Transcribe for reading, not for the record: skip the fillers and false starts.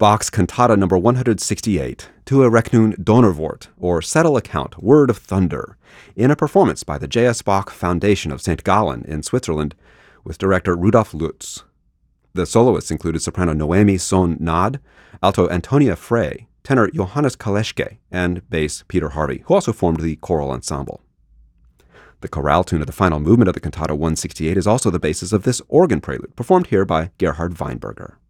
Bach's Cantata No. 168, To Erechnen Donnerwort, or Settle Account, Word of Thunder, in a performance by the J.S. Bach Foundation of St. Gallen in Switzerland, with director Rudolf Lutz. The soloists included soprano Noemi Sohn-Nad, alto Antonia Frey, tenor Johannes Kaleschke, and bass Peter Harvey, who also formed the choral ensemble. The chorale tune of the final movement of the Cantata 168 is also the basis of this organ prelude, performed here by Gerhard Weinberger.